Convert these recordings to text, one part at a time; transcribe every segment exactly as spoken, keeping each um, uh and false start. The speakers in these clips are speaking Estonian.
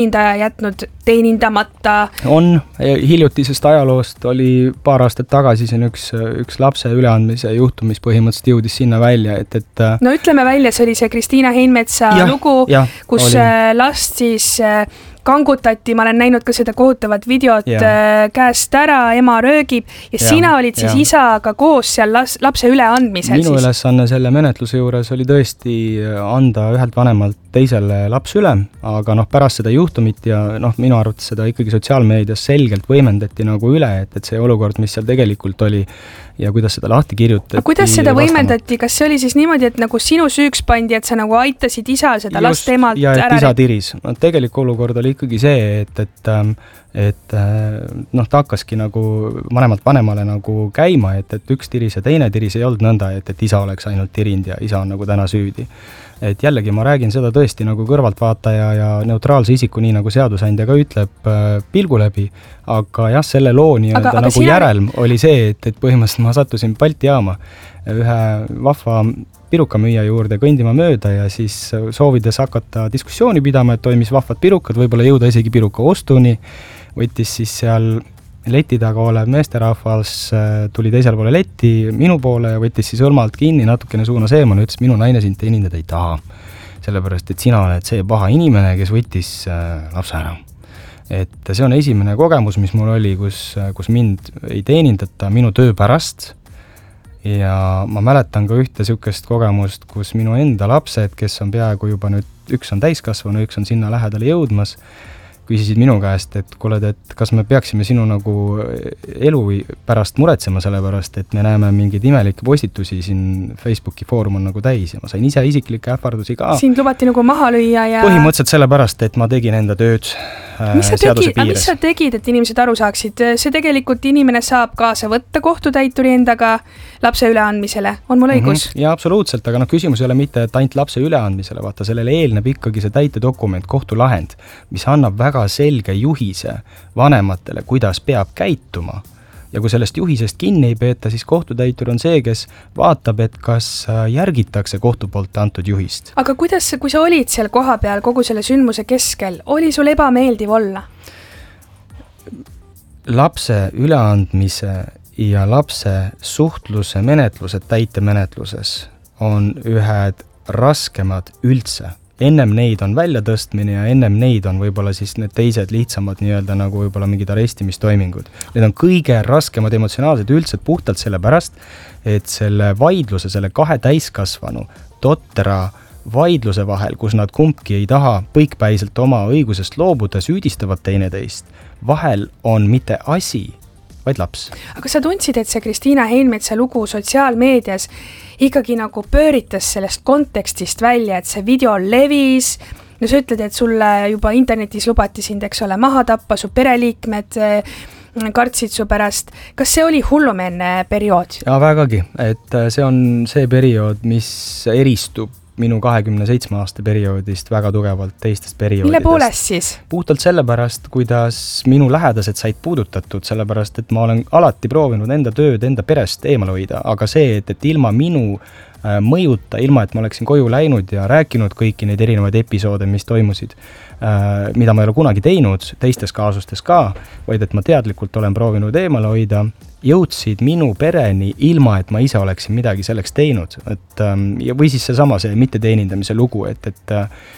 teenindaja jätnud teenindamata. On, hiljutisest ajaloost oli paar aastat tagasi siin üks, üks lapse üleandmise juhtum, mis põhimõtteliselt jõudis sinna välja, et, et no ütleme välja, see oli see Kristiina Heinmetsa ja, lugu, ja, kus oli. Last siis kangutati, ma olen näinud ka seda kohutavat videot ja. käest ära, ema röögib ja, ja sina olid siis ja. isaga koos seal las, lapse üleandmisel. Minu siis. ülesanne selle menetluse juures oli tõesti anda ühelt vanemalt teisele laps üle, aga noh, pärast seda juhtumit ja noh, minu arvates seda ikkagi sotsiaalmeedias selgelt võimendati nagu üle, et, et see olukord, mis seal tegelikult oli ja kuidas seda lahti kirjutati. Aga kuidas seda vastama. võimendati? Kas see oli siis niimoodi, et nagu sinu süüks pandi, et sa nagu aitasid isa seda Just, last emalt ja, ära? Ja et isa tiris. No, tegelik olukord oli ikkagi see, et, et, et noh, ta hakkaski nagu vanemalt vanemale nagu käima, et, et üks tiris ja teine tiris ei olnud nõnda, et, et isa oleks ainult tirind ja isa on nagu täna süüdi. Et jällegi ma räägin seda tõesti nagu kõrvaltvaataja ja neutraalse isiku, nii nagu seadusandja ka ütleb pilgu läbi, aga jah, selle loo nii-öelda nagu sina... järelm oli see, et, et põhimõtteliselt ma sattusin Balti jaama ühe vahva pirukamüüja juurde kõndima mööda ja siis soovides hakata diskussiooni pidama, et toimis vahvad pirukad, võib-olla jõuda isegi piruka ostuni, võttis siis seal leti taga olev meesterahvas, tuli teisel poole letti minu poole ja võttis siis hõlmalt kinni, natukene suunas eemale, ütles, minu naine sind teenindada ei taha. Sellepärast, et sina oled see paha inimene, kes võttis lapse ära. Et see on esimene kogemus, mis mul oli, kus, kus mind ei teenindata minu töö pärast. Ja ma mäletan ka ühte sükest kogemust, kus minu enda lapsed, kes on peaaegu juba nüüd, üks on täiskasvanu, üks on sinna lähedale jõudmas, küsisid minu käest, et kuule, et kas me peaksime sinu nagu elu pärast muretsema, sellepärast, et me näeme mingeid imelikke postitusi siin Facebooki foorum on nagu täis ja ma sain ise isiklikke ähvardusi ka. Sind lubati nagu maha lüüa ja... Põhimõtteliselt sellepärast, et ma tegin enda tööd äh, seaduse piires. Mis sa tegid, et inimesed aru saaksid? See tegelikult inimene saab kaasa võtta kohtutäituri endaga lapse üleandmisele. On mul õigus? Mm-hmm. Ja absoluutselt, aga no küsimus ei ole mitte, et ainult lapse üleandmisele, vaata, sellele eelneb ikkagi see täitedokument, kohtulahend, mis annab väga selge juhise vanematele, kuidas peab käituma. Ja kui sellest juhisest kinni ei peeta, siis kohtutäitur on see, kes vaatab, et kas järgitakse kohtu poolt antud juhist. Aga kuidas, kui sa olid seal koha peal kogu selle sündmuse keskel, oli sul ebameeldiv olla? Lapse üleandmise ja lapse suhtluse menetlused täitemenetluses on ühed raskemad üldse. Ennem neid on väljatõstmine ja ennem neid on võib-olla siis need teised lihtsamad nii-öelda nagu võib-olla mingid arestimistoimingud. Need on kõige raskemad emotsionaalsed üldse puhtalt selle pärast, et selle vaidluse, selle kahe täiskasvanu tottera vaidluse vahel, kus nad kumbki ei taha põikpäiselt oma õigusest loobuda, süüdistavad teineteist, vahel on mitte asi, vaid laps. Aga sa tundsid, et see Kristiina Heinmetsa lugu sotsiaalmeedias ikkagi nagu pööritas sellest kontekstist välja, et see video levis, no sa ütled, et sulle juba internetis lubati sind, eks ole, maha tappa, su pereliikmed kartsid su pärast. Kas see oli hullumeelne periood? Ja vägagi, et see on see periood, mis eristub minu kahekümne seitsme aasta perioodist väga tugevalt teistest perioodidest. Mille poolest siis? Puhtalt sellepärast, kuidas minu lähedased said puudutatud, sellepärast, et ma olen alati proovinud enda tööd, enda perest eemal hoida, aga see, et, et ilma minu äh, mõjuta, ilma et ma oleksin koju läinud ja rääkinud kõiki neid erinevaid episoode, mis toimusid, äh, mida ma ei ole kunagi teinud, teistes kaasustes ka, vaid et ma teadlikult olen proovinud eemal hoida, jõudsid minu pereni ilma, et ma ise oleksin midagi selleks teinud. Et, ja või siis see sama, see mitteteenindamise lugu, et, et,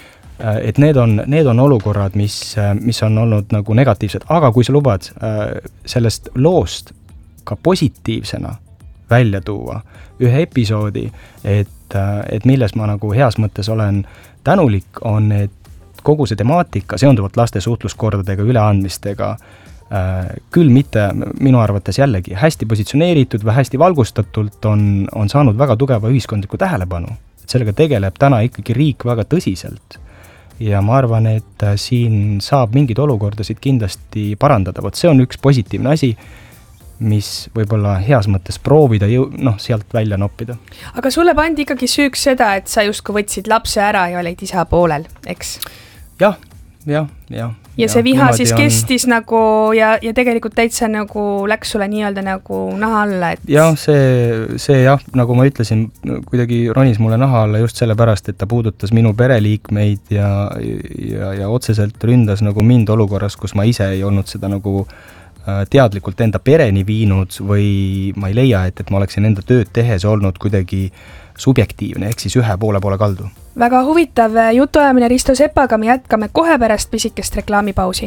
et need, on, need on olukorrad, mis, mis on olnud nagu negatiivsed. Aga kui sa lubad sellest loost ka positiivsena välja tuua ühe episoodi, et, et milles ma nagu heas mõttes olen tänulik, on, et kogu see temaatika seonduvalt laste suhtluskordadega, üleandmistega, küll mitte minu arvates jällegi hästi positsioneeritud või hästi valgustatult on, on saanud väga tugeva ühiskondliku tähelepanu. Et sellega tegeleb täna ikkagi riik väga tõsiselt. Ja ma arvan, et siin saab mingid olukordasid kindlasti parandada. Vot see on üks positiivne asi, mis võib-olla heas mõttes proovida jõu, noh, sealt välja noppida. Aga sulle pandi ikkagi süüks seda, et sa justkui võtsid lapse ära ja olid isa poolel, eks? Jah. jah, jah. ja see viha siis on... kestis nagu ja, ja tegelikult täitsa nagu läks sulle nii-öelda nagu naha alla, et jah, see, see jah, nagu ma ütlesin, kuidagi ronis mulle naha alla just sellepärast, et ta puudutas minu pereliikmeid ja, ja, ja otseselt ründas nagu mind olukorras, kus ma ise ei olnud seda nagu teadlikult enda pereni viinud või ma ei leia, et, et ma oleksin enda tööd tehes olnud kuidagi subjektiivne, ehk siis ühe poole poole kaldu. Väga huvitav jutuajamine Risto Sepaga, me jätkame kohe pärast pisikest reklaamipausi.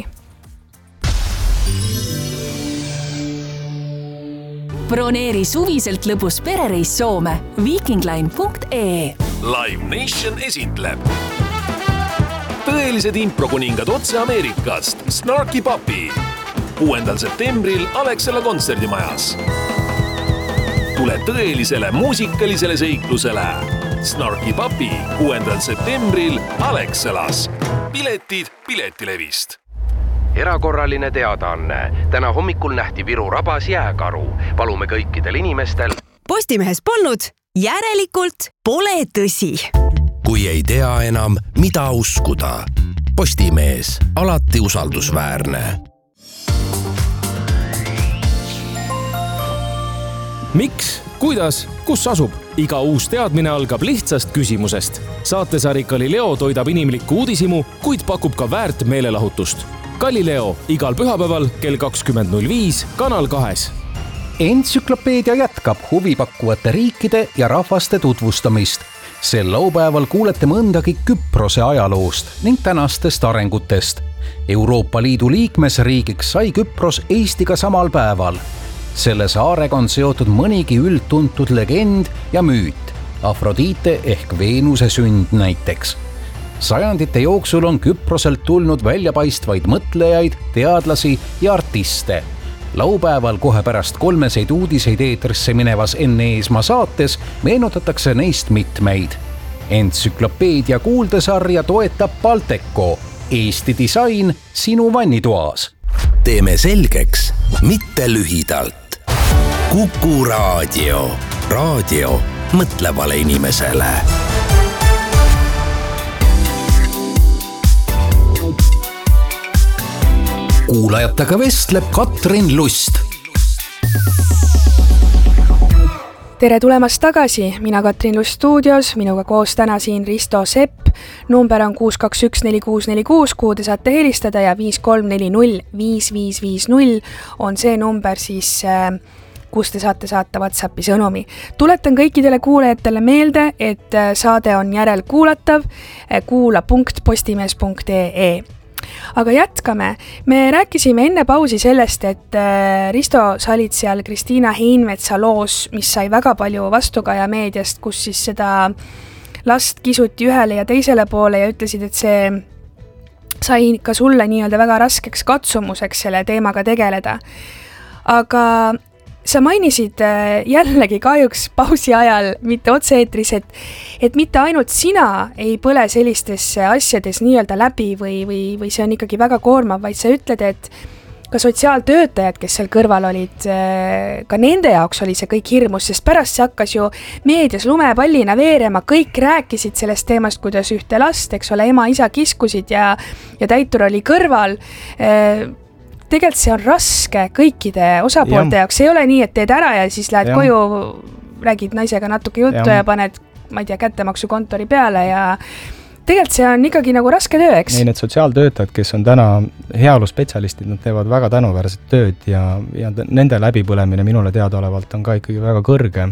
Broneeri suviselt lõbus perereis Soome vikingline punkt ee. Live Nation esitleb tõelised improkuningad otse Ameerikast, Snarky Puppy. kuuendal septembril Alexela kontserdimajas. Tule tõelisele muusikalisele seiklusele. Snarky Puppy kuuendal septembril Alexelas. Piletid Piletilevist. Erakorraline teadaanne. Täna hommikul nähti Viru rabas jääkaru. Palume kõikidel inimestel. Postimehes polnud, järelikult pole tõsi. Kui ei tea enam, mida uskuda. Postimees, alati usaldusväärne. Miks, kuidas, kus asub? Iga uus teadmine algab lihtsast küsimusest. Saatesari Galileo toidab inimlikku uudisimu, kuid pakub ka väärt meelelahutust. Galileo igal pühapäeval kell kakskümmend null viis Kanal kahes. Entsüklopeedia jätkab huvipakkuvate riikide ja rahvaste tutvustamist. Sel laupäeval kuulete mõndagi Küprose ajaloost ning tänastest arengutest. Euroopa Liidu liikmesriigiks sai Küpros Eestiga samal päeval. Selle saarega on seotud mõnigi üldtuntud legend ja müüt, Afrodite ehk Veenuse sünd näiteks. Sajandite jooksul on Küproselt tulnud väljapaistvaid mõtlejaid, teadlasi ja artiste. Laupäeval kohe pärast kolmeseid uudiseid eetrisse minevas Enne Eesmaa saates meenutatakse neist mitmeid. Entsüklopeedia kuuldesarja toetab Balteco, Eesti disain sinu vannitoas. Teeme selgeks, mitte lühidalt. Kuku raadio. Raadio mõtlevale inimesele. Kuulajatega vestleb Katrin Lust. Tere tulemast tagasi, mina Katrin Lust stuudios, minuga koos täna siin Risto Sepp. Number on kuus kaks üks neli kuus neli kuus, kuhu te saate helistada ja viis kolm neli null viis viis viis null on see number siis, kus te saate saata WhatsAppi sõnumi. Tuletan kõikidele kuulajatele meelde, et saade on järelkuulatav, kuula punkt postimees punkt ee. Aga jätkame. Me rääkisime enne pausi sellest, et Risto, sa olid seal Kristiina Heinmetsa loos, mis sai väga palju vastukaja meediast, kus siis seda last kisuti ühele ja teisele poole ja ütlesid, et see sai ka sulle nii-öelda väga raskeks katsumuseks selle teemaga tegeleda. Aga sa mainisid jällegi kahjuks pausi ajal, mitte otse-eetris, et, et mitte ainult sina ei põle sellistes asjades nii-öelda läbi või, või, või see on ikkagi väga koormav, vaid sa ütled, et ka sotsiaaltöötajad, kes seal kõrval olid, ka nende jaoks oli see kõik hirmus, sest pärast see hakkas ju meedias lumepallina veerema, kõik rääkisid sellest teemast, kuidas ühte last, eks ole, ema, isa kiskusid ja, ja täitur oli kõrval. Tegelikult see on raske kõikide osapoolte ja. jaoks, ei ole nii, et teed ära ja siis lähed ja. koju, räägid naisega natuke juttu ja. ja paned, ma ei tea, kättemaksu kontori peale ja tegelikult see on ikkagi nagu raske töö, eks? Ei, need sotsiaaltöötajad, kes on täna heaoluspetsialistid, nad teevad väga tänuväärset tööd ja, ja nende läbipõlemine minule teadaolevalt on ka ikkagi väga kõrge.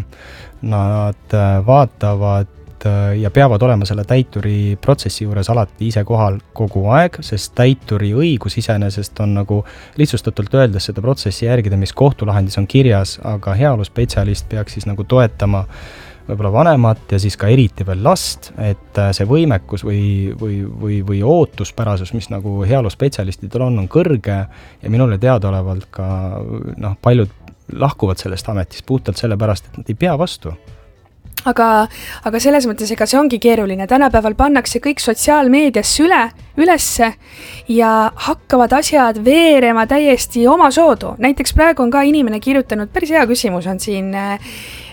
Nad vaatavad ja peavad olema selle täituri protsessi juures alati ise kohal kogu aeg, sest täituri õigus iseenesest on nagu lihtsustatult öeldes seda protsessi järgida, mis kohtulahendis on kirjas, aga heaoluspetsialist peaks siis nagu toetama võib-olla vanemat ja siis ka eriti veel last, et see võimekus või, või, või, või ootuspärasus, mis nagu heaoluspetsialistidel on, on kõrge ja minule teadaolevalt ka noh, paljud lahkuvad sellest ametist puhtalt sellepärast, et nad ei pea vastu. Aga, aga selles mõttes, ega see ongi keeruline. Tänapäeval pannakse kõik sotsiaalmeedias üle, ülesse ja hakkavad asjad veerema täiesti oma soodu. Näiteks praegu on ka inimene kirjutanud, päris hea küsimus on siin,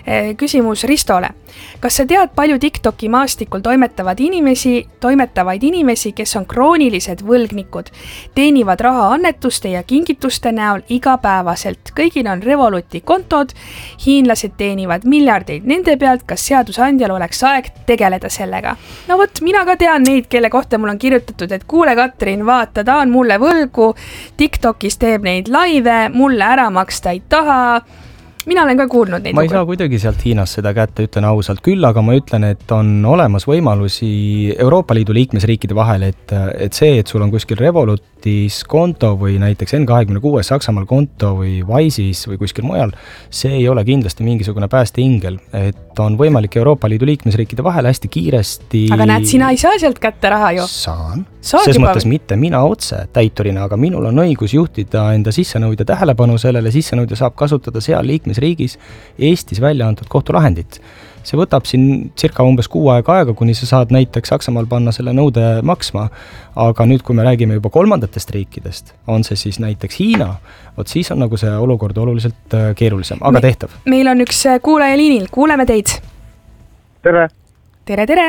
Küsimus Ristole. Kas sa tead palju TikToki maastikul toimetavad inimesi, toimetavaid inimesi, kes on kroonilised võlgnikud, teenivad raha annetuste ja kingituste näol igapäevaselt. Kõigil on Revoluti kontod, hiinlased teenivad miljardeid nende pealt, kas seadusandjal oleks aeg tegeleda sellega. No vot, mina ka tean neid, kelle kohta mul on kirjutatud, et kuule Katrin, vaata, ta on mulle võlgu, TikTokis teeb neid laive, mulle ära maksta ei taha. Mina olen ka kuulnud neid. Ma ei saa kuidagi sealt Hiinas seda kätte, ütlen ausalt. Küll aga ma ütlen, et on olemas võimalusi Euroopa Liidu liikmesriikide vahel, et, et see, et sul on kuskil Revolutis konto või näiteks N kakskümmend kuus Saksamaal konto või Wise'is või kuskil mujal, see ei ole kindlasti mingisugune päästeingel. Et on võimalik Euroopa Liidu liikmesriikide vahel hästi kiiresti... Aga näed, sina ei saa sealt kätte raha ju. Saan. Ses mõttes mitte mina otse täiturina, aga minul on õigus juhtida enda sissenõudja tähelepanu sellele, sissenõudja saab kasutada seal liikmesriigis Eestis välja antud kohtulahendit. See võtab siin circa umbes kuu aega aega, kuni sa saad näiteks Saksamaal panna selle nõude maksma, aga nüüd, kui me räägime juba kolmandatest riikidest, on see siis näiteks Hiina, vot siis on nagu see olukord oluliselt keerulisem, aga me, tehtav. Meil on üks kuulaja liinil, kuuleme teid. Tere! Tere, tere!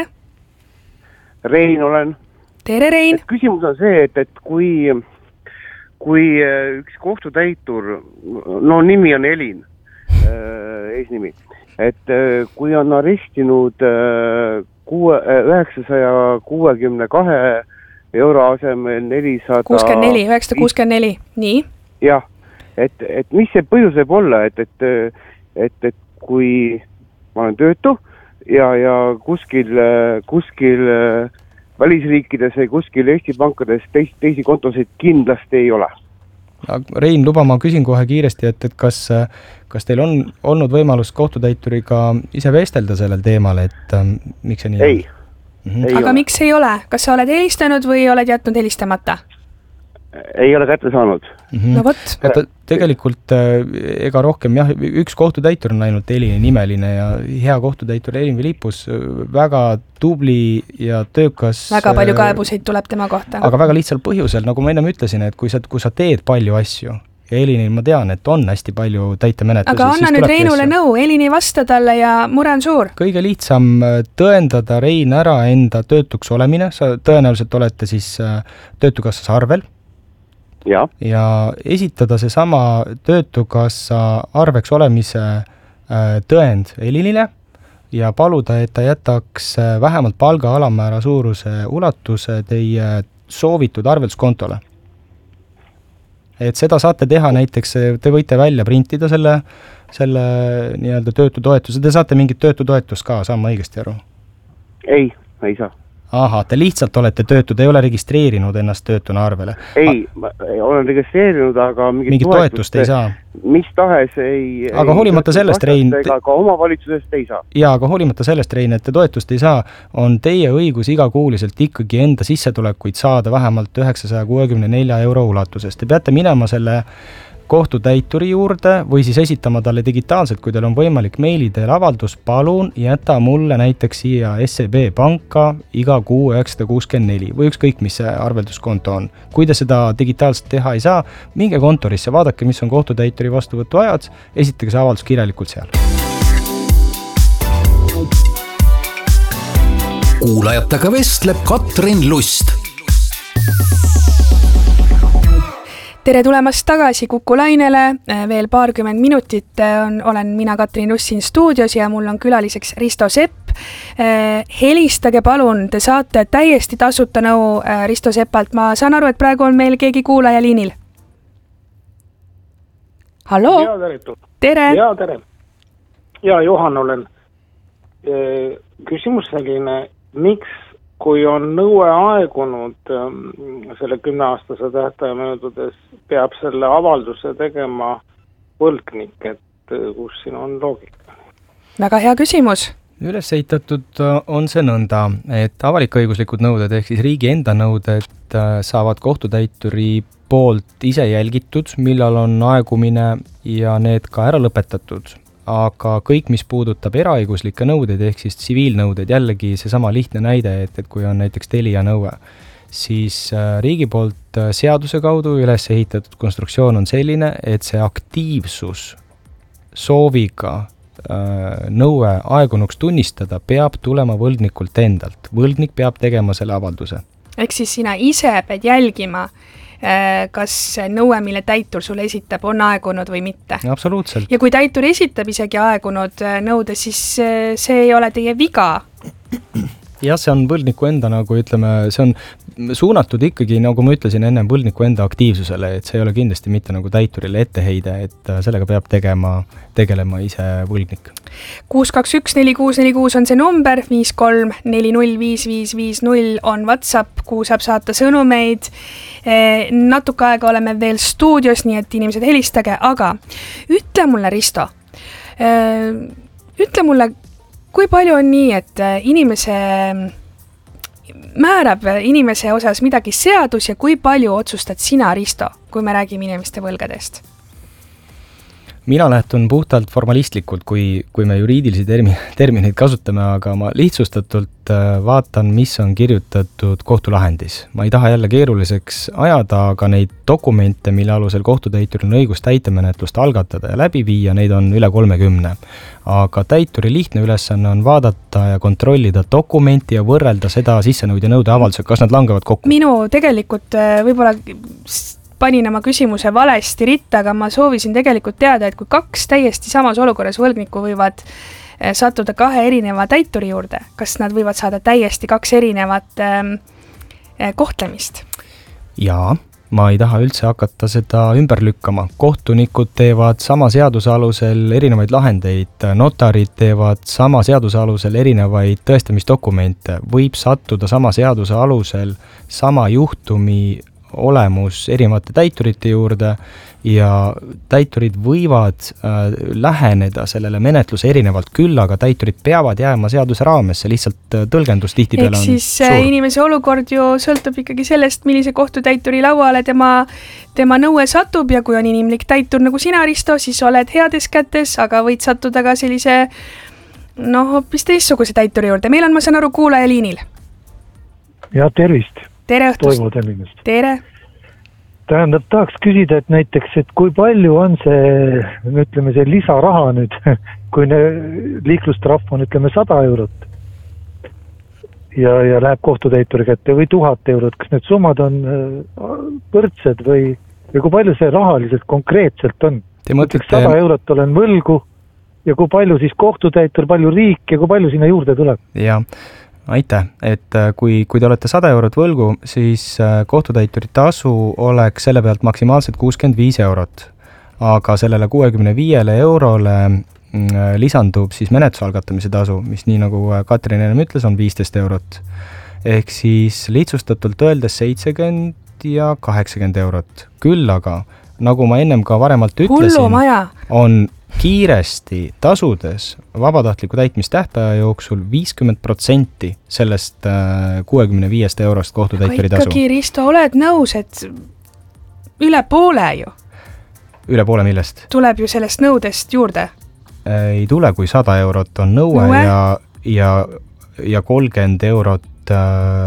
Rein olen. Tere, Rein! Küsimus on see, et, et kui, kui üks kohtutäitur, no nimi on Elin, eesnimi, et kui on arestinud üheksasaja kuuekümne kahe euro asemel nelisada kuuskümmend neli, üheksasada kuuskümmend neli, nii? Jah, et, et mis see põhjus võib olla, et, et, et, et kui ma olen töötu ja, ja kuskil, kuskil välisriikides või kuskil Eesti pankades teis, teisi kontosid kindlasti ei ole. Rein, luba, ma küsin kohe kiiresti, et, et kas, kas teil on olnud võimalus kohtutäituriga ise vestelda sellel teemal, et ähm, miks see nii ei. on? Mm-hmm. ei Aga ole. Miks ei ole? Kas sa oled helistanud või oled jätnud helistamata? Ei ole kätte saanud. Mm-hmm. No võt. Vaata, tegelikult ega rohkem, jah, üks kohtutäitur on ainult Elini nimeline ja hea kohtutäitur Elin Vilippus, väga tubli ja töökas. Väga palju kaebuseid tuleb tema kohta. Aga väga lihtsal põhjusel, nagu ma ennem ütlesin, et kui sa, kui sa teed palju asju, ja Elinil ma tean, et on hästi palju täitemenetlusi. Aga anna nüüd Reinule asju. Nõu, Elini vasta talle ja mure on suur. Kõige lihtsam tõendada Rein ära enda töötuks olemine, sa tõenäoliselt olete siis töötukassas arvel. Ja. ja esitada see sama töötukassa arveks olemise tõend Elinile ja paluda, et ta jätaks vähemalt palga alammäära suuruse ulatuse teie soovitud arvelduskontole. Et seda saate teha näiteks, te võite välja printida selle, selle nii-öelda töötutoetuse, te saate mingit töötutoetust ka, saan ma õigesti aru? Ei, ei saa. Aha, te lihtsalt olete töötud, ei ole registreerinud ennast töötuna arvele? Ei, ma olen registreerinud, aga mingit, mingit toetust, toetust ei saa? Mis tahes ei... Aga ei hoolimata sellest, Rein... Ega ka omavalitsusest ei saa. Jaa, aga hoolimata sellest, Rein, et te toetust ei saa, on teie õigus igakuuliselt ikkagi enda sissetulekuid saada vähemalt üheksasaja kuuekümne nelja euro ulatusest. Te peate minema selle kohtutäituri juurde või siis esitama talle digitaalselt, kui teil on võimalik meili teel avaldus, palun jäta mulle näiteks siia S E B panka iga kuu üheksasada kuuskümmend neli või ükskõik, mis see arvelduskonto on. Kui te seda digitaalselt teha ei saa, minge kontorisse, vaadake, mis on kohtutäituri vastuvõtu ajad, esitage see avaldus kirjalikult seal. Kuulajatega vestleb Katrin Lust. Tere tulemast tagasi Kuku lainele, veel paarkümmend minutit on, olen mina Katrin Lust siin stuudios ja mul on külaliseks Risto Sepp. Helistage palun, te saate täiesti tasuta nõu Risto Seppalt, ma saan aru, et praegu on meil keegi kuulaja liinil. Hallo? Ja, tere. Tere. Ja, tere. Ja, Johan olen. Küsimus selline, miks kui on nõue aegunud selle kümneaastase tähtaja möödudes, peab selle avalduse tegema võlgnik, et kus siin on loogika? Väga hea küsimus. Üles ehitatud on see nõnda, et avalik-õiguslikud nõuded ehk siis riigi enda nõuded saavad kohtutäituri poolt ise jälgitud, millal on aegumine ja need ka ära lõpetatud. Aga kõik, mis puudutab eraõiguslikke nõudeid ehk siis tsiviilnõudeid, jällegi see sama lihtne näide, et, et kui on näiteks Telia nõue, siis riigi poolt seaduse kaudu üles ehitatud konstruktsioon on selline, et see aktiivsus sooviga äh, nõue aegunuks tunnistada, peab tulema võlgnikult endalt. Võlgnik peab tegema selle avalduse. Ehk siis sina ise pead jälgima, kas nõue, mille täitur sulle esitab, on aegunud või mitte. Absoluutselt. Ja kui täitur esitab isegi aegunud nõude, siis see ei ole teie viga. Jah, see on võlgniku enda, nagu ütleme, see on suunatud ikkagi, nagu ma ütlesin enne, võlgniku enda aktiivsusele, et see ei ole kindlasti mitte nagu täiturile etteheide, et sellega peab tegema, tegelema ise võlgnik. kuus kaks üks neli kuus neli kuus on see number, viis kolm neli null viis viis viis null on WhatsApp, kuhu saab saata sõnumeid. Natuke aega oleme veel stuudios, nii et inimesed helistage, aga ütle mulle, Risto, ütle mulle, kui palju on nii, et inimese määrab inimese osas midagi seadus ja kui palju otsustad sina, Risto, kui me räägime inimeste võlgadest? Mina lähtun puhtalt formalistlikult, kui, kui me juriidilisi termi, termineid kasutame, aga ma lihtsustatult vaatan, mis on kirjutatud kohtulahendis. Ma ei taha jälle keeruliseks ajada, aga neid dokumente, mille alusel kohtutäituril on õigus täitemenetlust algatada ja läbi viia, neid on üle kolmekümne. Aga täituri lihtne ülesanne on vaadata ja kontrollida dokumenti ja võrrelda seda sissenõudja nõude avaldusega, kas nad langevad kokku. Minu tegelikult võib-olla panin oma küsimuse valesti ritta, aga ma soovisin tegelikult teada, et kui kaks täiesti samas olukorras võlgnikku võivad sattuda kahe erineva täituri juurde, kas nad võivad saada täiesti kaks erinevat äh, kohtlemist? Jaa, ma ei taha üldse hakata seda ümber lükkama. Kohtunikud teevad sama seaduse alusel erinevaid lahendeid, notarid teevad sama seaduse alusel erinevaid tõestamisdokumente, võib sattuda sama seaduse alusel sama juhtumi olemus erinevate täiturite juurde ja täiturid võivad äh, läheneda sellele menetluse erinevalt küll, aga täiturid peavad jääma seaduse raamesse, lihtsalt tõlgendus tihtipeale on suur. Ehk siis inimese olukord ju sõltub ikkagi sellest, millise kohtutäituri lauale tema, tema nõue satub ja kui on inimlik täitur nagu sina, Risto, siis oled heades kätes, aga võid sattuda ka sellise noh, hoopis teistsuguse täituri juurde. Meil on, ma saan aru, kuulaja liinil. Ja tervist. Tere õhtust. Toivo Tellinust. Tere. Tähendab, tahaks küsida, et näiteks, et kui palju on see, ütleme, see lisaraha nüüd, kui liiklustrahv on, ütleme, sada eurot ja, ja läheb kohtutäituri kätte või tuhat eurot, kas need summad on võrdsed või, või kui palju see rahaliselt konkreetselt on? Mõtlete... sada eurot olen võlgu ja kui palju siis kohtutäitur, palju riik ja kui palju sinna juurde tuleb? Jaa. Aitäh, et kui, kui te olete sada eurot võlgu, siis kohtutäituri tasu oleks selle pealt maksimaalselt kuuskümmend viis eurot. Aga sellele kuuekümne viiele eurole lisandub siis menetluse algatamise tasu, mis nii nagu Katrin ennem ütles, on viisteist eurot. Ehk siis lihtsustatult öeldes seitsekümmend ja kaheksakümmend eurot. Küll aga, nagu ma ennem ka varemalt ütlesin, on kiiresti tasudes vabatahtliku täitmistähtaja jooksul viiskümmend protsenti sellest kuuekümne viiest eurost kohtutäituri tasu. Aga ikkagi, Risto, oled nõus, et üle poole ju? Üle poole millest? Tuleb ju sellest nõudest juurde? Ei tule, kui sada eurot on nõue no, ja, ja, ja kolmkümmend eurot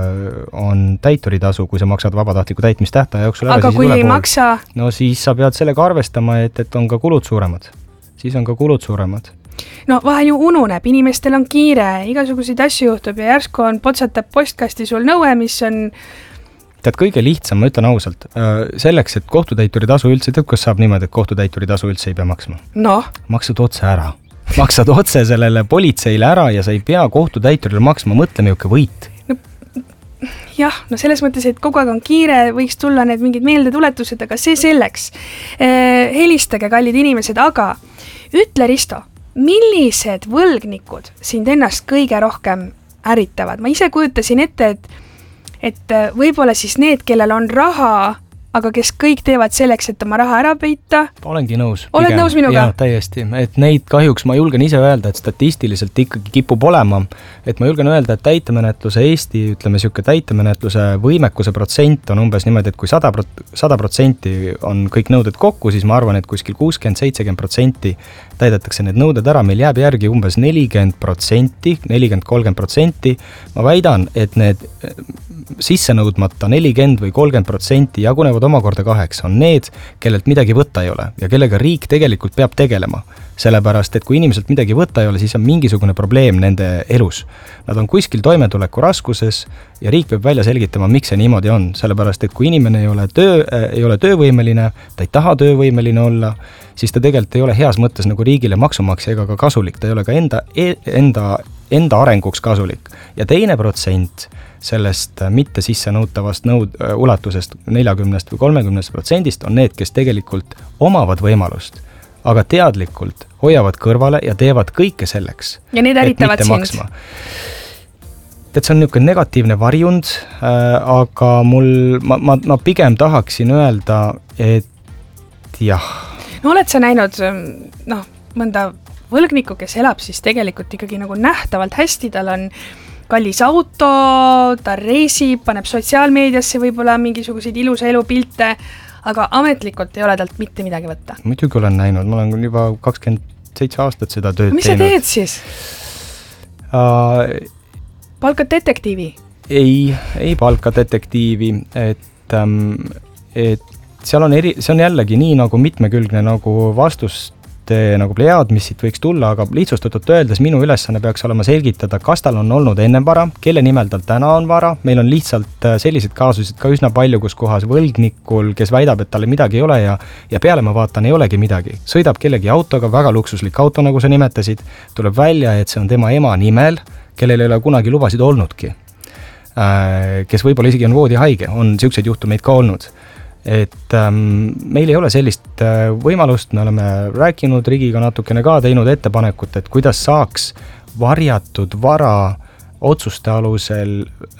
on täituri tasu, kui sa maksad vabatahtliku täitmistähtaja jooksul. Aga kui ei pool. maksa? No siis sa pead sellega arvestama, et, et on ka kulud suuremad. Siis on ka kulud suuremad. No vahel ju ununeb, inimestel on kiire, igasuguseid asju juhtub ja järsku on potsatab postkasti sul nõue, mis on... Tead, kõige lihtsam, ma ütlen ausalt, selleks, et kohtutäituri tasu üldse, tead, kas saab niimoodi, et kohtutäituri tasu üldse ei pea maksma? No? Maksad otse ära. Maksad otse sellele politseile ära ja sa ei pea kohtutäiturile maksma, mõtle milline võit. No, jah, no selles mõttes, et kogu aeg on kiire, võiks tulla need mingid meeldetuletused, aga see selleks. Eh, helistage, kallid inimesed, aga ütle, Risto, millised võlgnikud sind ennast kõige rohkem ärritavad? Ma ise kujutasin ette, et, et võib-olla siis need, kellel on raha, aga kes kõik teevad selleks, et oma raha ära peita. Olengi nõus. Oled nõus minuga? Jah, täiesti. Et neid kahjuks ma julgen ise öelda, et statistiliselt ikkagi kipub olema. Et ma julgen öelda, et täitemenetluse Eesti, ütleme siuke täitemenetluse võimekuse protsent on umbes niimoodi, et kui sada protsenti on kõik nõuded kokku, siis ma arvan, et kuskil kuuskümmend seitsekümmend protsenti täidetakse need nõuded ära, meil jääb järgi umbes nelikümmend protsenti, nelikümmend kolmkümmend protsenti. Ma väidan, et need sissenõudmata nelikümmend või kolmkümmend protsenti jagunevad omakorda kaheks, on need, kellelt midagi võtta ei ole ja kellega riik tegelikult peab tegelema. sellepärast, et kui inimeselt midagi võtta ei ole, siis on mingisugune probleem nende elus. Nad on kuskil toimetuleku raskuses ja riik peab välja selgitama, miks see niimoodi on, sellepärast, et kui inimene ei ole, töö, ei ole töövõimeline, ta ei taha töövõimeline olla, siis ta tegelikult ei ole heas mõttes nagu riigile maksumaksja ega ka kasulik, ta ei ole ka enda, enda, enda arenguks kasulik. Ja teine protsent sellest mitte sisse nõutavast nõud, ulatusest neljakümnest või kolmekümnest protsendist on need, kes tegelikult omavad võimalust, aga teadlikult hoiavad kõrvale ja teevad kõike selleks. Ja need äritavad sind. Et see on niisugune negatiivne varjund, äh, aga mul, ma, ma, ma pigem tahaksin öelda, et jah. No oled sa näinud noh, mõnda võlgnikku, kes elab siis tegelikult ikkagi nagu nähtavalt hästi, tal on kallis auto, ta reisib, paneb sotsiaalmeediasse võib-olla mingisuguseid ilusa elu pilte, aga ametlikult ei ole talt mitte midagi võtta. Muidugi olen näinud, ma olen juba kakskümmend seitse aastat seda tööd Mis teinud. Mis sa teed siis? Uh, palkad detektiivi? Ei, ei palka detektiivi, et, um, et seal on eri, see on jällegi nii nagu mitmekülgne nagu vastust nagu plead, mis siit võiks tulla, aga lihtsustatult öeldes minu ülesanne peaks olema selgitada, kas tal on olnud ennem vara, kelle nimel tal täna on vara, meil on lihtsalt sellised kaasusid ka üsna palju, kus kohas võlgnikul, kes väidab, et talle midagi ei ole ja, ja peale ma vaatan, ei olegi midagi. Sõidab kellegi autoga, väga luksuslik auto, nagu sa nimetasid, tuleb välja, et see on tema ema nimel, kellel ei ole kunagi lubasid olnudki, kes võib-olla isegi on voodihaige, on siukseid juhtumeid ka olnud. Et ähm, meil ei ole sellist äh, võimalust, me oleme rääkinud riigiga natukene ka, teinud ettepanekut, et kuidas saaks varjatud vara otsuste alusel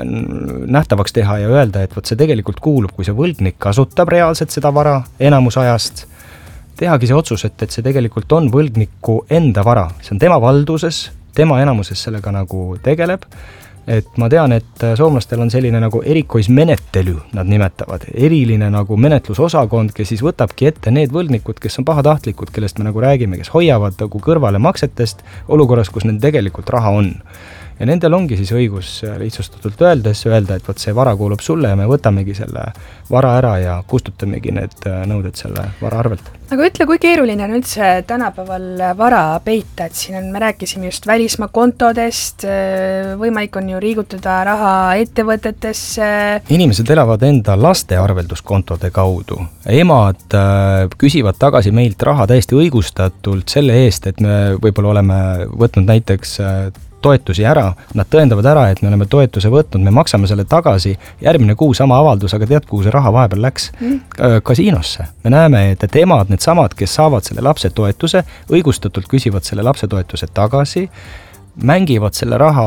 nähtavaks teha ja öelda, et võt see tegelikult kuulub, kui see võlgnik kasutab reaalselt seda vara enamus ajast, tehagi see otsus, et, et see tegelikult on võlgniku enda vara, see on tema valduses, tema enamuses sellega nagu tegeleb. Et ma tean, et soomlastel on selline nagu erikoismenettely, nad nimetavad, eriline nagu menetlusosakond, kes siis võtabki ette need võlgnikud, kes on pahatahtlikud, kellest me nagu räägime, kes hoiavad nagu kõrvale maksetest olukorras, kus neil tegelikult raha on. Ja nendel ongi siis õigus lihtsustatult öeldes öelda, et võt see vara kuulub sulle ja me võtamegi selle vara ära ja kustutamegi need nõuded selle vara arvelt. Aga ütle, kui keeruline on üldse tänapäeval vara peita, et siin on, me rääkisime just välismaa kontodest, võimalik on ju liigutada raha ettevõtetesse. Inimesed elavad enda laste arvelduskontode kaudu. Emad küsivad tagasi meilt raha täiesti õigustatult selle eest, et me võib-olla oleme võtnud näiteks toetusi ära, nad tõendavad ära, et me oleme toetuse võtnud, me maksame selle tagasi, järgmine kuu sama avaldus, aga tead, kuhu see raha vahepeal läks? Mm. Kasiinosse. Me näeme, et, et emad, need samad, kes saavad selle lapse toetuse, õigustatult küsivad selle lapse toetuse tagasi, mängivad selle raha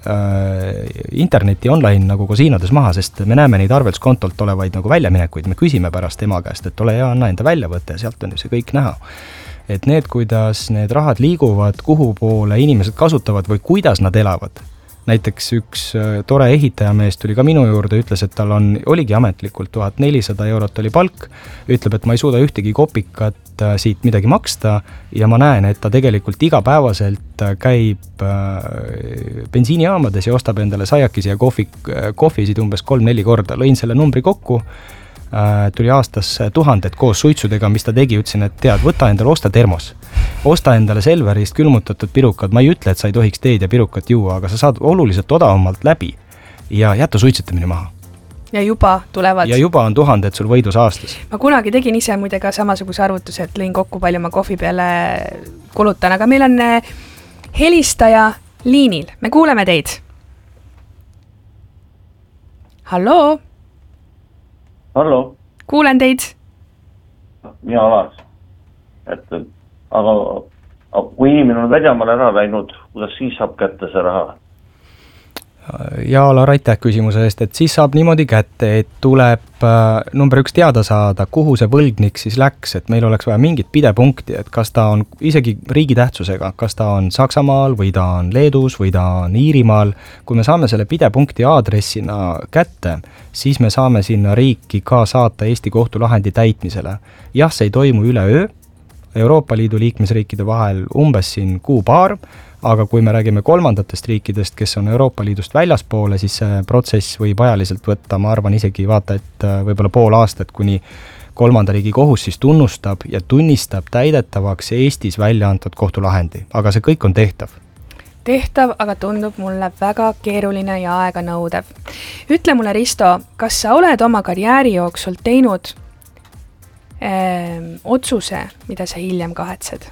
äh, interneti online nagu kasiinodes maha, sest me näeme neid arveldskontolt olevaid nagu väljaminekuid, me küsime pärast ema käest, et ole hea, anna enda väljavõte ja sealt on ju see kõik näha. Et need, kuidas need rahad liiguvad, kuhu poole inimesed kasutavad või kuidas nad elavad. Näiteks üks tore ehitajamees tuli ka minu juurde, ütles, et tal on, oligi ametlikult tuhat nelisada eurot oli palk, ütleb, et ma ei suuda ühtegi kopikat siit midagi maksta ja ma näen, et ta tegelikult igapäevaselt käib bensiinijaamades ja ostab endale saiakisi ja kohvi, kohvisid umbes kolm-neli korda. Lõin selle numbri kokku, tuli aastas tuhanded koos suitsudega, mis ta tegi, ütlesin, et tead, võta endale, osta termos. Osta endale Selverist külmutatud pirukad, ma ei ütle, et sa ei tohiks teed ja pirukat juua, aga sa saad oluliselt odavamalt läbi ja jätta suitsetamine maha. Ja juba tulevad. Ja juba on tuhanded sul võidus aastas. Ma kunagi tegin ise muide ka samasuguse arvutuse, et lõin kokku palju ma kohvi peale kulutan, aga meil on helistaja liinil. Me kuuleme teid. Halloo? Hallo. Kuulen teid. Mina Alas. Et, aga, aga kui inimene on väljamaale ära läinud, kuidas siis saab kätte see raha? Ja Alar, aitäh küsimuse eest, et siis saab niimoodi kätte, et tuleb äh, number üks teada saada, kuhu see võlgnik siis läks, et meil oleks vaja mingit pidepunkti, et kas ta on isegi riigi tähtsusega, kas ta on Saksamaal või ta on Leedus või ta on Iirimaal. Kui me saame selle pidepunkti aadressina kätte, siis me saame sinna riiki ka saata Eesti kohtulahendi täitmisele. Jah, see ei toimu üle öö, Euroopa Liidu liikmesriikide vahel umbes siin kuu paar, aga kui me räägime kolmandatest riikidest, kes on Euroopa Liidust väljaspoole, siis see protsess võib ajaliselt võtta, ma arvan isegi vaata, et võib-olla pool aastat, kuni, kolmanda riigi kohus siis tunnustab ja tunnistab täidetavaks Eestis välja antud kohtulahendi, aga see kõik on tehtav. Tehtav, aga tundub mulle väga keeruline ja aega nõudev. Ütle mulle, Risto, kas sa oled oma karjääri jooksul teinud öö, otsuse, mida sa hiljem kahetsed?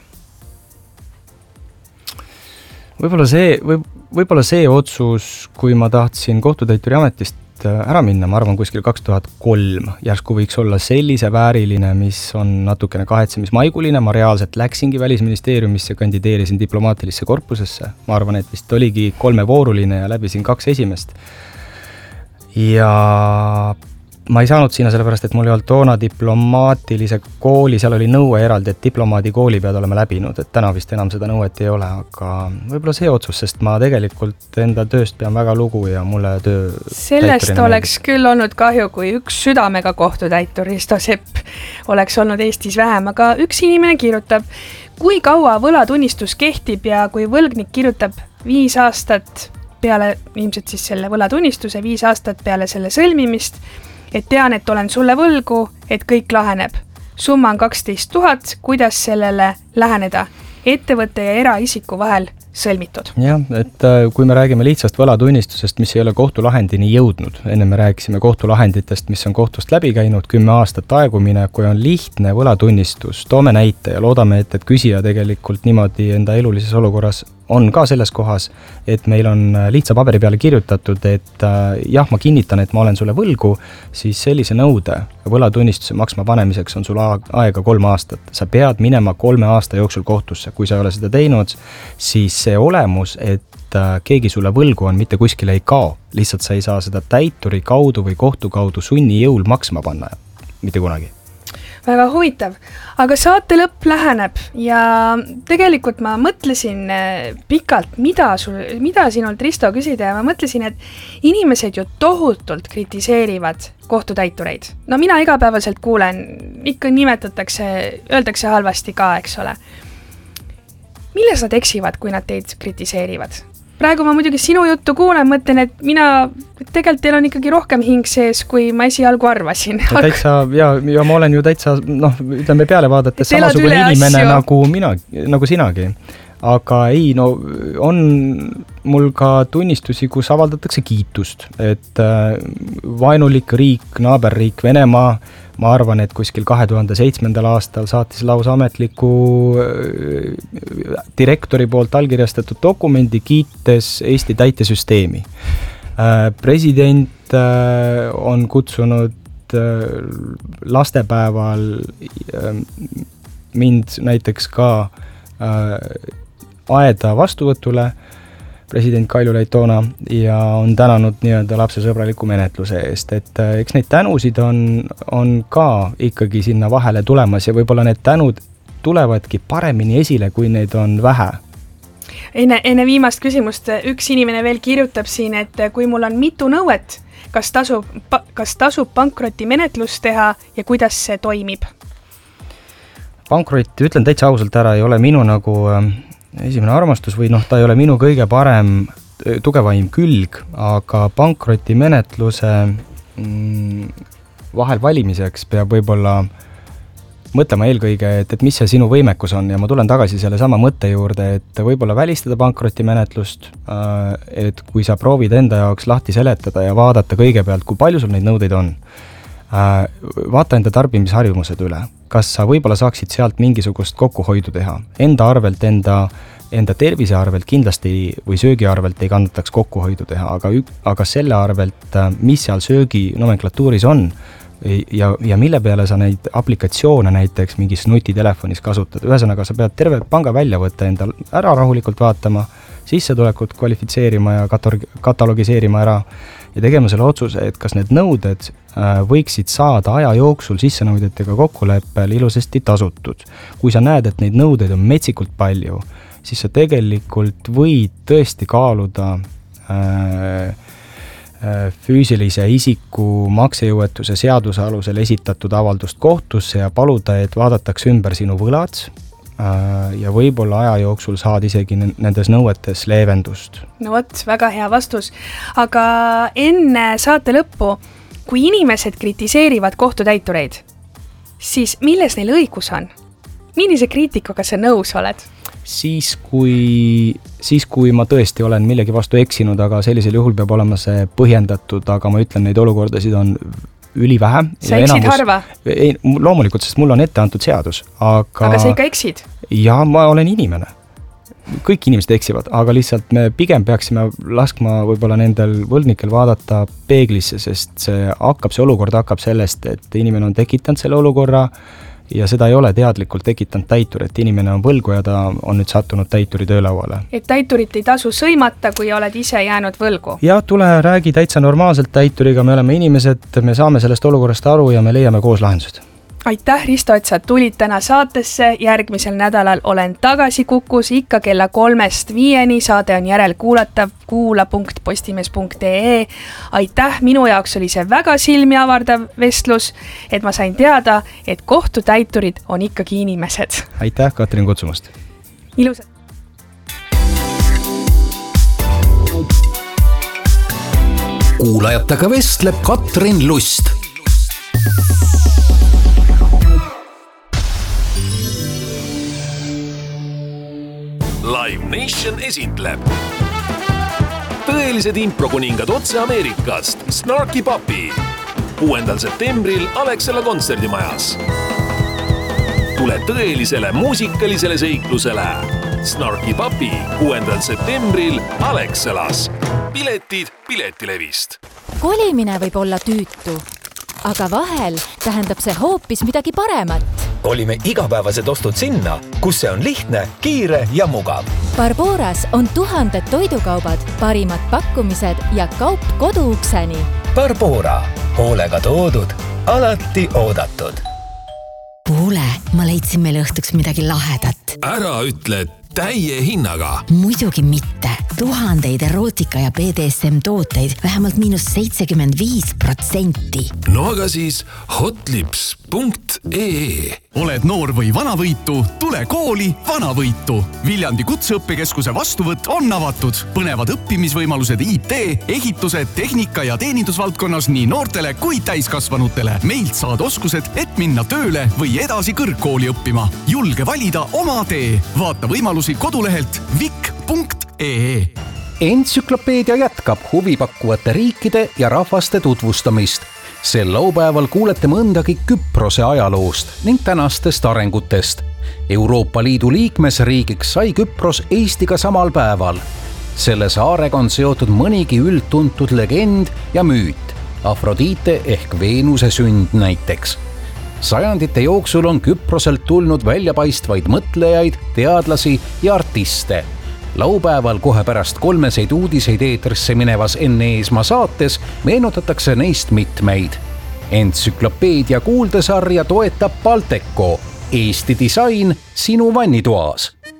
Võib-olla see, või, võib-olla see otsus, kui ma tahtsin kohtutäituri ametist ära minna, ma arvan kuskil kaks tuhat kolm, järsku võiks olla sellise vääriline, mis on natukene kahetsemismaiguline, ma reaalselt läksingi Välisministeeriumisse, kandideerisin diplomaatilisse korpusesse, ma arvan, et vist oligi kolmevooruline ja läbisin kaks esimest. Ja ma ei saanud sinna sellepärast, et mul ei olnud toona diplomaatilise kooli, seal oli nõue eraldi, et diplomaadi kooli pead olema läbinud, et täna vist enam seda nõuet ei ole, aga võib-olla see otsus, sest ma tegelikult enda tööst pean väga lugu ja mulle töö sellest oleks meeldib. Küll olnud kahju, kui üks südamega kohtutäitur Risto Sepp oleks olnud Eestis vähem, aga üks inimene kirjutab, kui kaua võlatunnistus kehtib ja kui võlgnik kirjutab viis aastat peale, ilmselt siis selle võlatunnistuse, viis aastat peale selle sõlmimist, et tean, et olen sulle võlgu, et kõik laheneb. Summa on kaksteist tuhat, kuidas sellele läheneda? Ettevõtte ja eraisiku vahel sõlmitud. Jah, et kui me räägime lihtsast võlatunnistusest, mis ei ole kohtulahendini jõudnud, enne me rääkisime kohtulahenditest, mis on kohtust läbi käinud, kümme aastat aegumine, kui on lihtne võlatunnistus, toome näite ja loodame, et, et küsija tegelikult niimoodi enda elulises olukorras on ka selles kohas, et meil on lihtsa paberi peale kirjutatud, et äh, jah, ma kinnitan, et ma olen sulle võlgu, siis sellise nõude võlatunnistuse maksma panemiseks on sul aega kolm aastat. Sa pead minema kolme aasta jooksul kohtusse. Kui sa ei ole seda teinud, siis see olemus, et äh, keegi sulle võlgu on, mitte kuskile ei kao. Lihtsalt sa ei saa seda täituri kaudu või kohtu kaudu sunni jõul maksma panna. Mitte kunagi. Väga huvitav, aga saate lõpp läheneb ja tegelikult ma mõtlesin pikalt, mida, sul, mida sinult Risto küsida ja ma mõtlesin, et inimesed ju tohutult kritiseerivad kohtutäitureid. No mina igapäevaselt kuulen, ikka nimetatakse, öeldakse halvasti ka, eks ole. Milles nad eksivad, kui nad teid kritiseerivad? Praegu ma muidugi sinu juttu kuulen, mõtlen, et mina, tegelikult teil on ikkagi rohkem hing sees, kui ma esialgu arvasin. Ja, täitsa, ja, ja ma olen ju täitsa, noh, ütleme peale vaadates samasugune inimene nagu, mina, nagu sinagi. Aga ei, no on mul ka tunnistusi, kus avaldatakse kiitust, et äh, vaenulik riik, naaberriik Venemaa, ma arvan, et kuskil kahe tuhande seitsmendal aastal saatis lausa ametliku direktori poolt allkirjastatud dokumendi kiites Eesti täitesüsteemi. President on kutsunud lastepäeval mind näiteks ka aeda vastuvõtule, president Kaljulaid toona, ja on tänanud nii-öelda lapsesõbraliku menetluse eest, et eks neid tänusid on, on ka ikkagi sinna vahele tulemas ja võib-olla need tänud tulevadki paremini esile, kui neid on vähe. Enne, enne viimast küsimust üks inimene veel kirjutab siin, et kui mul on mitu nõuet, kas tasub, kas tasub pankroti menetlust teha ja kuidas see toimib? Pankrot, ütlen täitsa ausalt ära, ei ole minu nagu esimene armastus või noh, ta ei ole minu kõige parem tugevaim külg, aga pankroti menetluse mm, vahel valimiseks peab võib-olla mõtlema eelkõige, et, et mis see sinu võimekus on ja ma tulen tagasi selle sama mõtte juurde, et võib-olla välistada pankroti menetlust, et kui sa proovid enda jaoks lahti seletada ja vaadata kõigepealt, kui palju sul neid nõudeid on, vaata enda tarbimisharjumused üle. Kas sa võib-olla saaksid sealt mingisugust kokkuhoidu teha? Enda arvelt, enda, enda tervise arvelt kindlasti või söögi arvelt ei kannataks kokkuhoidu teha, aga, aga selle arvelt, mis seal söögi nomenklatuuris on ja, ja mille peale sa neid aplikatsioone näiteks mingis nutitelefonis kasutad. Ühesõnaga, sa pead terve panga välja võtta endal ära rahulikult vaatama, sissetulekut kvalifitseerima ja katalogiseerima ära ja tegema selle otsuse, et kas need nõuded võiksid saada aja jooksul sissenõudjatega kokkuleppel ilusasti tasutud. Kui sa näed, et neid nõudeid on metsikult palju, siis sa tegelikult võid tõesti kaaluda äh, füüsilise isiku maksejõuetuse seaduse alusel esitatud avaldust kohtusse ja paluda, et vaadatakse ümber sinu võlad ja võib-olla aja jooksul saad isegi nendes nõuetes leevendust. No vot, väga hea vastus. Aga enne saate lõppu, kui inimesed kritiseerivad kohtutäitureid, siis milles neil õigus on? Millise kriitikaga sa nõus oled? Siis kui, siis kui ma tõesti olen millegi vastu eksinud, aga sellisel juhul peab olema see põhjendatud, aga ma ütlen, neid olukordasid on ülivähe. Sa eksid enamus, harva? Ei, loomulikult, sest mul on ette antud seadus. Aga, aga sa ikka eksid? Ja ma olen inimene. Kõik inimesed eksivad, aga lihtsalt me pigem peaksime laskma võib-olla nendel võlgnikel vaadata peeglisse, sest see hakkab, see olukord hakkab sellest, et inimene on tekitanud selle olukorra ja seda ei ole teadlikult tekitanud täitur, et inimene on võlgu ja ta on nüüd sattunud täituri töölauale. Et täiturit ei tasu sõimata, kui oled ise jäänud võlgu? Ja tule räägi täitsa normaalselt täituriga, me oleme inimesed, me saame sellest olukorrast aru ja me leiame koos lahendused. Aitäh, Risto, et sa tulid täna saatesse. Järgmisel nädalal olen tagasi Kukus ikka kella kolmest viieni. Saade on järel kuulatav kuula punkt postimees punkt ee. Aitäh, minu jaoks oli see väga silmi avardav vestlus, et ma sain teada, et kohtutäiturid on ikkagi inimesed. Aitäh, Katrin, kutsumast. Ilusat. Kuulajatega vestleb Katrin Lust. Live Nation esitleb tõelised improkuningad otse Ameerikast Snarky Puppy kuuendal septembril Alexela kontserdimajas. Tule tõelisele muusikalisele seiklusele Snarky Puppy kuuendal septembril Alexelas. Piletid Piletilevist. Kolimine võib olla tüütu, aga vahel tähendab see hoopis midagi paremat. Olime igapäevased ostud sinna, kus see on lihtne, kiire ja mugav. Barboras on tuhanded toidukaubad, parimad pakkumised ja kaup koduukseni. Barbora, hoolega toodud, alati oodatud. Kuule, ma leidsin meile õhtuks midagi lahedat. Ära ütle täie hinnaga. Muidugi mitte. Tuhandeid erootika ja B D S M tooteid vähemalt miinus seitsekümmend viis protsenti. No aga siis hotlips punkt ee. Oled noor või vanavõitu, tule kooli vanavõitu. Viljandi kutseõppekeskuse vastuvõtt on avatud. Põnevad õppimisvõimalused I T, ehitused, tehnika ja teenindusvaldkonnas nii noortele kui täiskasvanutele. Meilt saad oskused, et minna tööle või edasi kõrgkooli õppima. Julge valida oma tee. Vaata võimalusi kodulehelt vik punkt ee. Entsüklopeedia jätkab huvipakkuvate riikide ja rahvaste tutvustamist. Sel laupäeval kuulete mõndagi Küprose ajaloost ning tänastest arengutest. Euroopa Liidu liikmesriigiks sai Küpros Eestiga samal päeval. Selle saarega on seotud mõnigi üldtuntud legend ja müüt. Afrodite ehk Veenuse sünd näiteks. Sajandite jooksul on Küproselt tulnud väljapaistvaid mõtlejaid, teadlasi ja artiste. Laupäeval kohe pärast kolmeseid uudiseid eetrisse minevas Enne Eesmaa saates meenutatakse neist mitmeid. Entsüklopeedia kuuldesarja toetab Balteco, Eesti disain sinu vannitoas.